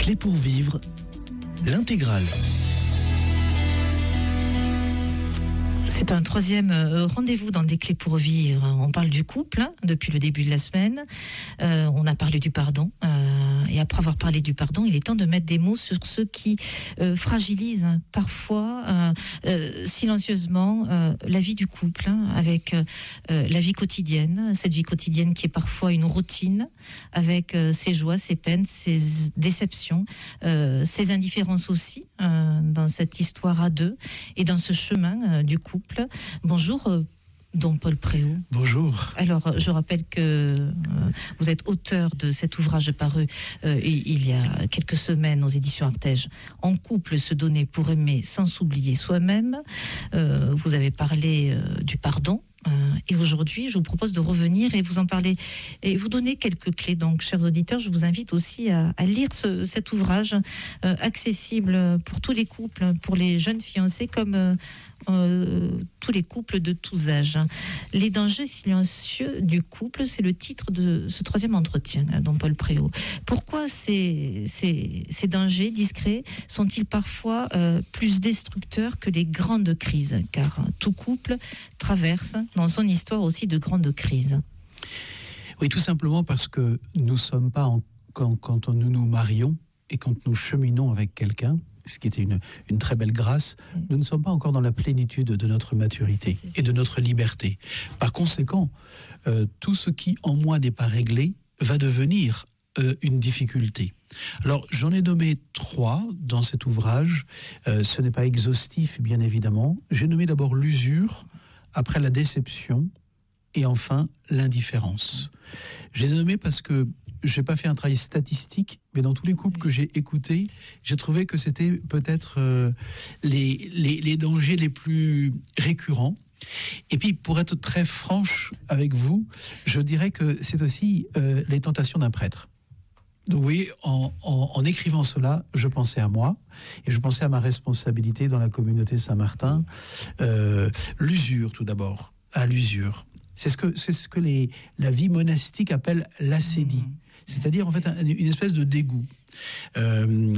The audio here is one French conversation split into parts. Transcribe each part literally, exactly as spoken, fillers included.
clés pour vivre, l'intégrale. C'est un troisième rendez-vous dans Des clés pour vivre. On parle du couple hein, depuis le début de la semaine. Euh, on a parlé du pardon. Euh, et après avoir parlé du pardon, il est temps de mettre des mots sur ceux qui euh, fragilisent hein, parfois euh, euh, silencieusement euh, la vie du couple, hein, avec euh, la vie quotidienne. Cette vie quotidienne qui est parfois une routine, avec euh, ses joies, ses peines, ses déceptions, euh, ses indifférences aussi, euh, dans cette histoire à deux et dans ce chemin euh, du couple. Bonjour, euh, Don Paul Préau. Bonjour. Alors, je rappelle que euh, vous êtes auteur de cet ouvrage paru euh, il y a quelques semaines aux éditions Artege, En couple, se donner pour aimer sans s'oublier soi-même. Euh, vous avez parlé euh, du pardon. Euh, et aujourd'hui, je vous propose de revenir et vous en parler et vous donner quelques clés. Donc, chers auditeurs, je vous invite aussi à, à lire ce, cet ouvrage euh, accessible pour tous les couples, pour les jeunes fiancés comme euh, euh, tous les couples de tous âges. Les dangers silencieux du couple, c'est le titre de ce troisième entretien, hein, Don Paul Préau. Pourquoi ces, ces, ces dangers discrets sont-ils parfois euh, plus destructeurs que les grandes crises? Car tout couple traverse dans son histoire aussi de grandes crises. Oui, tout simplement parce que nous ne sommes pas, en, quand, quand nous nous marions et quand nous cheminons avec quelqu'un, ce qui était une, une très belle grâce, oui. Nous ne sommes pas encore dans la plénitude de notre maturité c'est, c'est et de notre liberté. Par conséquent, euh, tout ce qui en moi n'est pas réglé va devenir euh, une difficulté. Alors, j'en ai nommé trois dans cet ouvrage. Euh, ce n'est pas exhaustif, bien évidemment. J'ai nommé d'abord l'usure, après la déception, et enfin l'indifférence. Je les ai nommés parce que je n'ai pas fait un travail statistique, mais dans tous les couples que j'ai écoutés, j'ai trouvé que c'était peut-être euh, les, les, les dangers les plus récurrents. Et puis, pour être très franche avec vous, je dirais que c'est aussi euh, les tentations d'un prêtre. Donc, vous voyez, en, en, en écrivant cela, je pensais à moi, et je pensais à ma responsabilité dans la communauté Saint-Martin. Euh, l'usure, tout d'abord, à l'usure. C'est ce que, c'est ce que les, la vie monastique appelle l'acédie. Mmh. C'est-à-dire, en fait, un, une espèce de dégoût. Euh,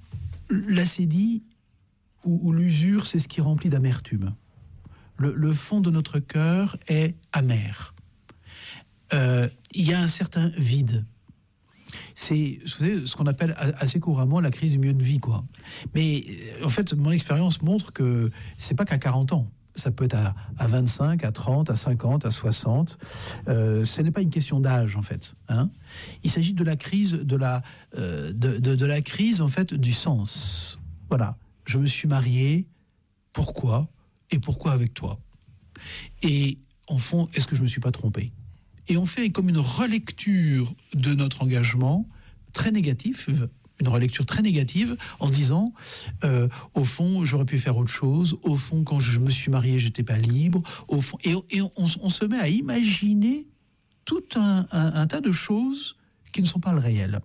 l'acédie ou, ou l'usure, c'est ce qui remplit d'amertume. Le, le fond de notre cœur est amer. Euh, il y a un certain vide. C'est, vous savez, ce qu'on appelle assez couramment la crise du milieu de vie, quoi. Mais en fait, mon expérience montre que c'est pas qu'à quarante ans. Ça peut être à, à vingt-cinq, à trente, à cinquante, à soixante. Euh, ce n'est pas une question d'âge, en fait. Hein. Il s'agit de la crise, de la, euh, de, de, de la crise, en fait, du sens. Voilà. Je me suis marié. Pourquoi ? Et pourquoi avec toi ? Et en fond, est-ce que je me suis pas trompé ? Et on fait comme une relecture de notre engagement très négatif, une relecture très négative, en se disant, euh, au fond, j'aurais pu faire autre chose. Au fond, quand je me suis marié, j'étais pas libre. Au fond, et, et on, on se met à imaginer tout un, un, un tas de choses qui ne sont pas le réel.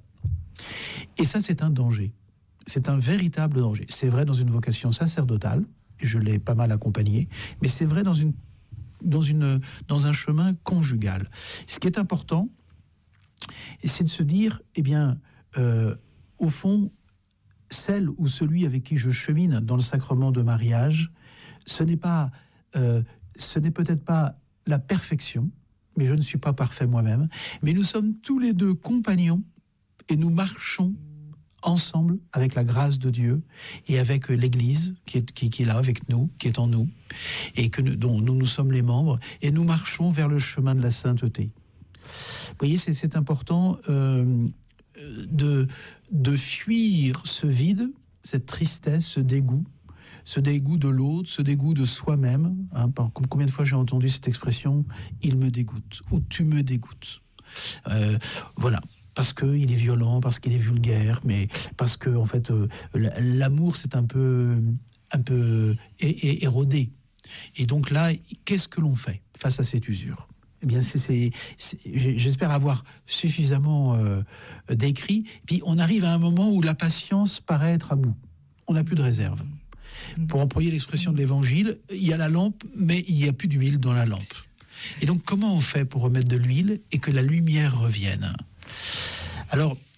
Et ça, c'est un danger. C'est un véritable danger. C'est vrai dans une vocation sacerdotale, et je l'ai pas mal accompagné, mais c'est vrai dans une Dans, une, dans un chemin conjugal. Ce qui est important, c'est de se dire, eh bien, euh, au fond, celle ou celui avec qui je chemine dans le sacrement de mariage, ce n'est pas, euh, ce n'est peut-être pas la perfection, mais je ne suis pas parfait moi-même, mais nous sommes tous les deux compagnons et nous marchons ensemble avec la grâce de Dieu et avec l'Église qui est, qui, qui est là avec nous, qui est en nous, et que nous, dont nous, nous sommes les membres, et nous marchons vers le chemin de la sainteté. Vous voyez, c'est, c'est important euh, de, de fuir ce vide, cette tristesse, ce dégoût, ce dégoût de l'autre, ce dégoût de soi-même. Hein, combien de fois j'ai entendu cette expression « il me dégoûte » ou « tu me dégoûtes ». Euh, voilà. Parce qu'il est violent, parce qu'il est vulgaire, mais parce que en fait, euh, l'amour c'est un peu, un peu é- é- érodé. Et donc là, qu'est-ce que l'on fait face à cette usure ? Eh bien, c'est, c'est, c'est, j'espère avoir suffisamment euh, décrit. Puis on arrive à un moment où la patience paraît être à bout. On n'a plus de réserve. Pour employer l'expression de l'Évangile, il y a la lampe, mais il n'y a plus d'huile dans la lampe. Et donc, comment on fait pour remettre de l'huile et que la lumière revienne ? Alors,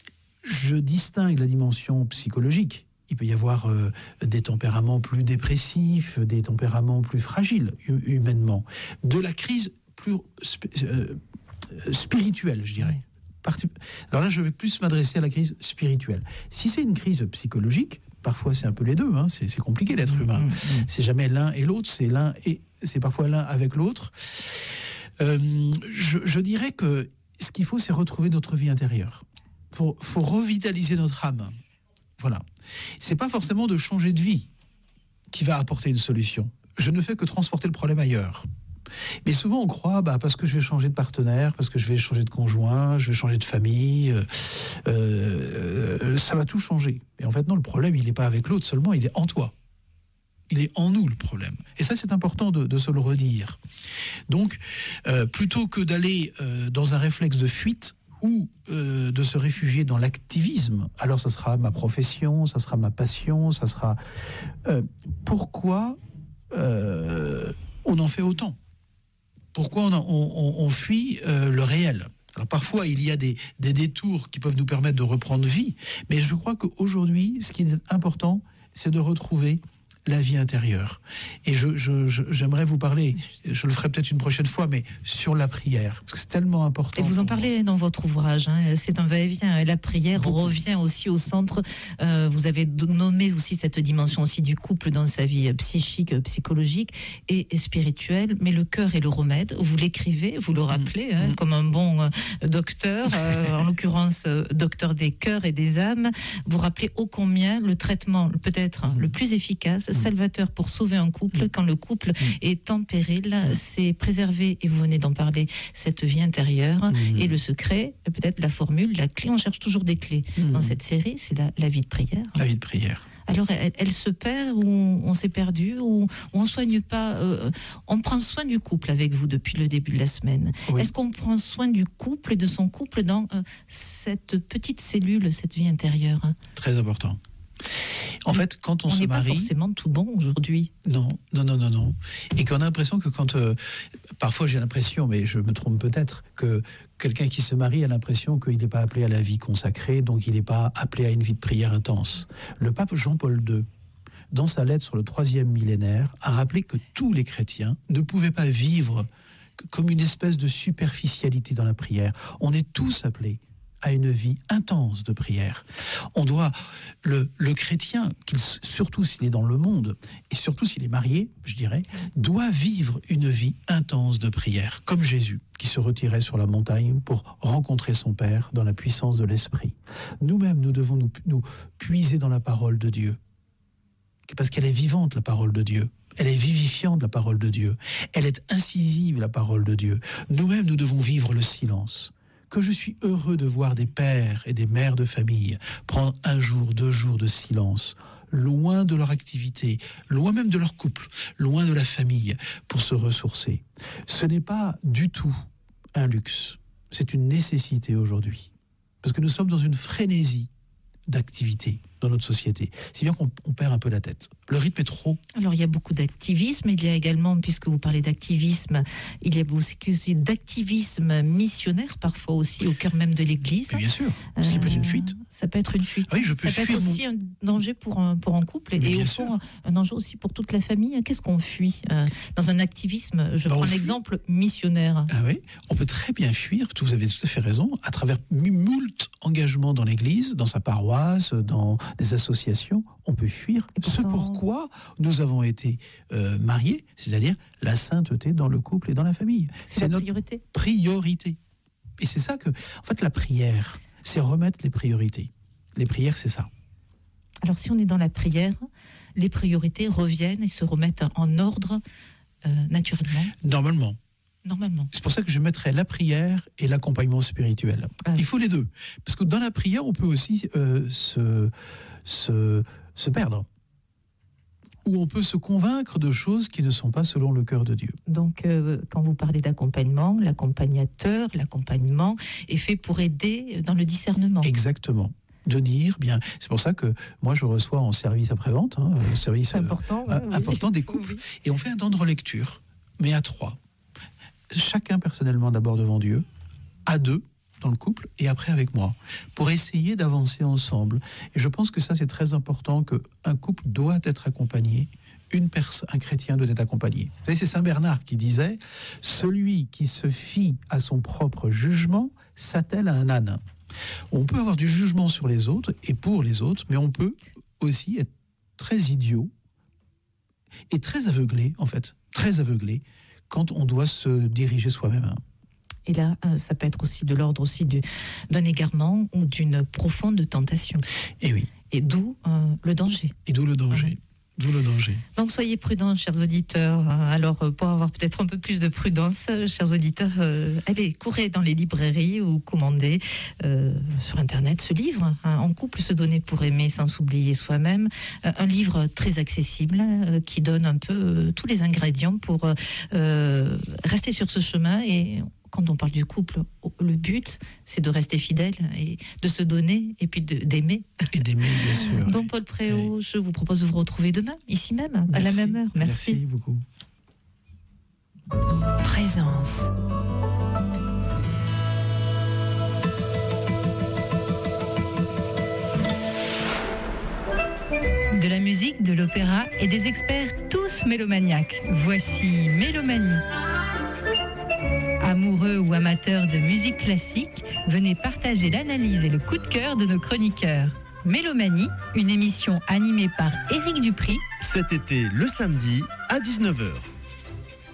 je distingue la dimension psychologique. Il peut y avoir euh, des tempéraments plus dépressifs, des tempéraments plus fragiles humainement, de la crise plus sp- euh, spirituelle, je dirais. Parti- Alors là, je vais plus m'adresser à la crise spirituelle. Si c'est une crise psychologique, parfois c'est un peu les deux, hein, c'est, c'est compliqué d'être humain. Mmh, mmh. C'est jamais l'un et l'autre, c'est l'un et c'est parfois l'un avec l'autre. Euh, je, je dirais que ce qu'il faut, c'est retrouver notre vie intérieure. Il faut, faut revitaliser notre âme. Voilà. C'est pas forcément de changer de vie qui va apporter une solution. Je ne fais que transporter le problème ailleurs. Mais souvent on croit, bah, parce que je vais changer de partenaire, parce que je vais changer de conjoint, je vais changer de famille, euh, euh, ça va tout changer. Et en fait non, le problème il n'est pas avec l'autre seulement, il est en toi. Il est en nous le problème. Et ça c'est important de, de se le redire. Donc euh, plutôt que d'aller euh, dans un réflexe de fuite, ou euh, de se réfugier dans l'activisme, alors ça sera ma profession, ça sera ma passion, ça sera... Euh, pourquoi euh, on en fait autant ? Pourquoi on, en, on, on fuit euh, le réel ? Alors parfois, il y a des, des détours qui peuvent nous permettre de reprendre vie, mais je crois qu'aujourd'hui, ce qui est important, c'est de retrouver la vie intérieure. Et je, je, je, j'aimerais vous parler, je le ferai peut-être une prochaine fois, mais sur la prière, parce que c'est tellement important. Et vous en parlez moi. Dans votre ouvrage, hein, c'est un va-et-vient. La prière Beaucoup. Revient aussi au centre. Euh, vous avez nommé aussi cette dimension aussi du couple dans sa vie psychique, psychologique et, et spirituelle, mais le cœur est le remède. Vous l'écrivez, vous le rappelez, mmh. hein, mmh. comme un bon euh, docteur, euh, en l'occurrence euh, docteur des cœurs et des âmes. Vous rappelez ô combien le traitement peut-être mmh. le plus efficace, salvateur pour sauver un couple, mmh. quand le couple mmh. est en péril, mmh. c'est préserver, et vous venez d'en parler, cette vie intérieure, mmh. et le secret, peut-être la formule, la clé, on cherche toujours des clés mmh. dans cette série, c'est la, la vie de prière. La vie de prière. Alors, elle, elle se perd, ou on, on s'est perdu, ou, ou on soigne pas, euh, on prend soin du couple avec vous depuis le début de la semaine. Oui. Est-ce qu'on prend soin du couple et de son couple dans euh, cette petite cellule, cette vie intérieure ? Très important. En Mais fait, quand on, on se n'est marie, pas forcément tout bon aujourd'hui. Non, non, non, non, non. Et qu'on a l'impression que quand, euh, parfois j'ai l'impression, mais je me trompe peut-être, que quelqu'un qui se marie a l'impression qu'il n'est pas appelé à la vie consacrée, donc il n'est pas appelé à une vie de prière intense. Le pape Jean-Paul deux, dans sa lettre sur le troisième millénaire, a rappelé que tous les chrétiens ne pouvaient pas vivre comme une espèce de superficialité dans la prière. On est tous appelés à une vie intense de prière. On doit, le, le chrétien, qu'il, surtout s'il est dans le monde, et surtout s'il est marié, je dirais, doit vivre une vie intense de prière, comme Jésus, qui se retirait sur la montagne pour rencontrer son Père dans la puissance de l'Esprit. Nous-mêmes, nous devons nous, nous puiser dans la parole de Dieu, parce qu'elle est vivante, la parole de Dieu. Elle est vivifiante, la parole de Dieu. Elle est incisive, la parole de Dieu. Nous-mêmes, nous devons vivre le silence. Que je suis heureux de voir des pères et des mères de famille prendre un jour, deux jours de silence, loin de leur activité, loin même de leur couple, loin de la famille, pour se ressourcer. Ce n'est pas du tout un luxe, c'est une nécessité aujourd'hui. Parce que nous sommes dans une frénésie d'activité dans notre société. C'est bien qu'on on perd un peu la tête. Le rythme est trop... Alors, il y a beaucoup d'activisme. Il y a également, puisque vous parlez d'activisme, il y a aussi d'activisme missionnaire, parfois aussi, au cœur même de l'Église. Mais bien sûr. Euh, ça peut être une fuite. Ça peut être une fuite. Ah oui, je peux ça peut être aussi mon... un danger pour un, pour un couple. Mais et au fond, un danger aussi pour toute la famille. Qu'est-ce qu'on fuit euh, dans un activisme? Je bah, prends l'exemple missionnaire. Ah oui, on peut très bien fuir, vous avez tout à fait raison, à travers moult engagements dans l'Église, dans sa paroisse, dans des associations, on peut fuir pourtant... ce pourquoi nous avons été euh, mariés, c'est-à-dire la sainteté dans le couple et dans la famille. C'est, c'est notre priorité. priorité. Et c'est ça que, en fait, la prière, c'est remettre les priorités. Les prières, c'est ça. Alors, si on est dans la prière, les priorités reviennent et se remettent en ordre euh, naturellement. Normalement. Normalement. C'est pour ça que je mettrais la prière et l'accompagnement spirituel. Ah. Il faut les deux. Parce que dans la prière, on peut aussi euh, se, se, se perdre. Ou on peut se convaincre de choses qui ne sont pas selon le cœur de Dieu. Donc, euh, quand vous parlez d'accompagnement, l'accompagnateur, l'accompagnement est fait pour aider dans le discernement. Exactement. De dire, bien, c'est pour ça que moi je reçois en service après-vente, hein, service c'est important, euh, oui, important oui. des couples, Oui. Et on fait un temps de relecture, mais à trois. Chacun personnellement d'abord devant Dieu, à deux, dans le couple et après avec moi, pour essayer d'avancer ensemble. Et je pense que ça, c'est très important, qu'un couple doit être accompagné, une personne, un chrétien doit être accompagné. Vous savez, c'est Saint Bernard qui disait « Celui qui se fie à son propre jugement s'attelle à un âne ». On peut avoir du jugement sur les autres et pour les autres, mais on peut aussi être très idiot et très aveuglé, en fait, très aveuglé, quand on doit se diriger soi-même. Et là, ça peut être aussi de l'ordre aussi du, d'un égarement ou d'une profonde tentation. Et oui. Et d'où euh, le danger. Et d'où le danger. Mmh. D'où le danger. Donc soyez prudents, chers auditeurs. Alors pour avoir peut-être un peu plus de prudence, chers auditeurs, euh, allez, courez dans les librairies ou commandez euh, sur Internet ce livre, hein, En couple, se donner pour aimer sans s'oublier soi-même. Euh, un livre très accessible euh, qui donne un peu euh, tous les ingrédients pour euh, rester sur ce chemin. Et quand on parle du couple, le but, c'est de rester fidèle et de se donner et puis de, d'aimer. Et d'aimer, bien sûr. Donc, Paul Préau, oui. Je vous propose de vous retrouver demain, ici même, Merci. à la même heure. Merci. Merci beaucoup. Présence. De la musique, de l'opéra et des experts tous mélomaniaques. Voici Mélomanie. Amoureux ou amateurs de musique classique, venez partager l'analyse et le coup de cœur de nos chroniqueurs. Mélomanie, une émission animée par Éric Dupry. Cet été, le samedi, à dix-neuf heures.